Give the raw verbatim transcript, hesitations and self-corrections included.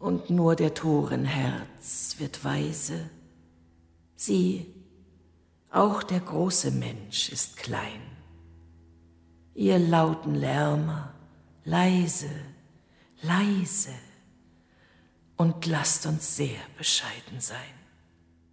und nur der Toren Herz wird weise. Sieh, auch der große Mensch ist klein. Ihr lauten Lärmer, leise, leise, und lasst uns sehr bescheiden sein.